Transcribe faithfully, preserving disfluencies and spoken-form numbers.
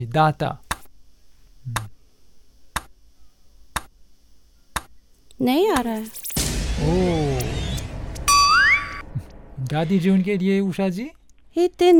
दाता। नहीं आ रहा है। ओ, दादी जी उनके लिए उषा जी इतने